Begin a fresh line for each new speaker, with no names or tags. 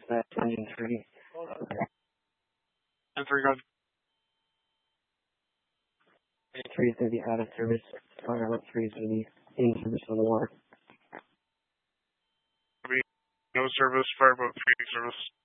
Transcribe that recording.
that's engine 3.
And 3 gone.
Engine 3 is going to be out of service. Fireboat 3 is going to be in service on the water.
No service, Fireboat 3 service.